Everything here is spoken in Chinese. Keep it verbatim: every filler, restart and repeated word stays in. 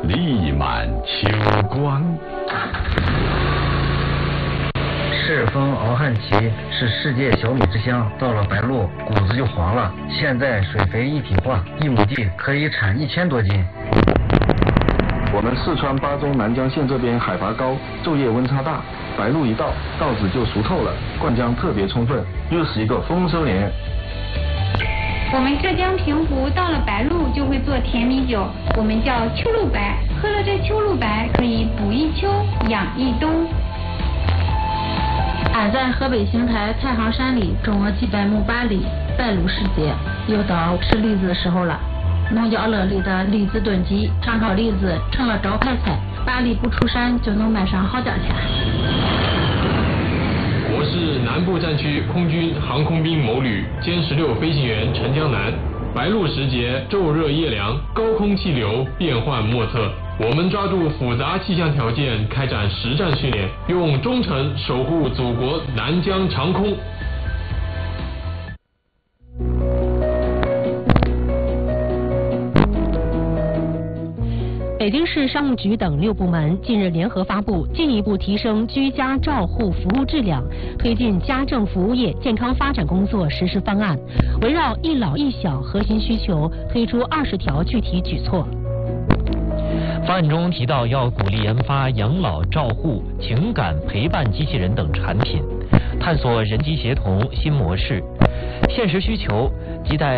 溢满秋光。 赤峰敖汉旗是世界小米之乡，到了白露谷子就黄了。现在水肥一体化，一亩地可以产一千多斤。 我们四川巴中南江县这边海拔高，昼夜温差大，白露一到，稻子就熟透了，灌浆特别充分，又是一个丰收年。 我们浙江平湖到了白露就会做甜米酒，我们叫秋露白。喝了这秋露白，可以补一秋，养一冬。 俺在河北邢台太行山里种了几百亩八梨，白露时节又到吃栗子的时候了。农家乐里的栗子炖鸡、糖炒栗子成了招牌菜，八梨不出山就能卖上好价钱。 我是南部战区空军航空兵某旅歼十六飞行员陈江南。白露时节，昼热夜凉，高空气流变幻莫测。我们抓住复杂气象条件，开展实战训练，用忠诚守护祖国南疆长空。 北京市商务局等六部门近日联合发布进一步提升居家照护服务质量、推进家政服务业健康发展工作实施方案，围绕一老一小核心需求推出二十条具体举措。 方案中提到，要鼓励研发养老照护、情感陪伴机器人等产品，探索人机协同新模式，现实需求亟待